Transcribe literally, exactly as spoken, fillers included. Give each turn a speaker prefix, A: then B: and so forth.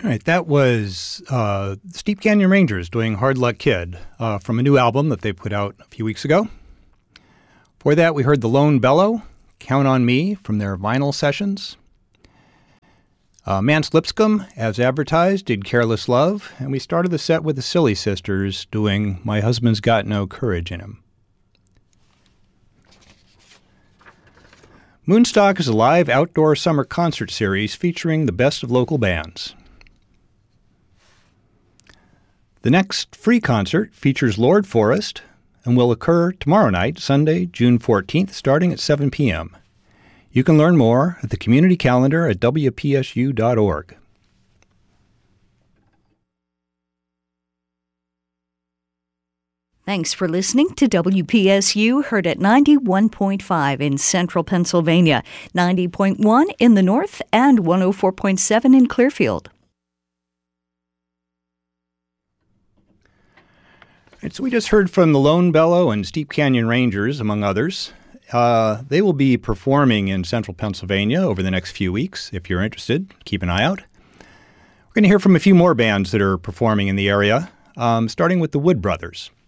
A: All right, that was uh, Steep Canyon Rangers doing Hard Luck Kid uh, from a new album that they put out a few weeks ago. Before that, we heard The Lone Bellow, Count on Me, from their vinyl sessions. Uh, Mance Lipscomb, as advertised, did Careless Love, and we started the set with the Silly Sisters doing My Husband's Got No Courage in Him. Moonstock is a live outdoor summer concert series featuring the best of local bands. The next free concert features Lord Forest and will occur tomorrow night, Sunday, June fourteenth, starting at seven p.m. You can learn more at the community calendar at w p s u dot org.
B: Thanks for listening to W P S U, heard at ninety-one point five in central Pennsylvania, ninety point one in the north, and one oh four point seven in Clearfield.
A: And so we just heard from the Lone Bellow and Steep Canyon Rangers, among others. Uh, they will be performing in central Pennsylvania over the next few weeks. If you're interested, keep an eye out. We're going to hear from a few more bands that are performing in the area, um, starting with the Wood Brothers.